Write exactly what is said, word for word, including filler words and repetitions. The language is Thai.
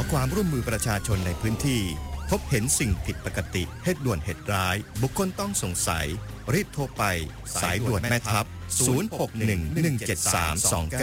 ความร่วมมือประชาชนในพื้นที่พบเห็นสิ่งผิดปกติเหตุด่วนเหตุร้ายบุคคลต้องสงสัยรีบโทรไปสายด่วนแม่ทัพศูนย์ หก หนึ่ง หนึ่ง เจ็ด สาม สอง เก้า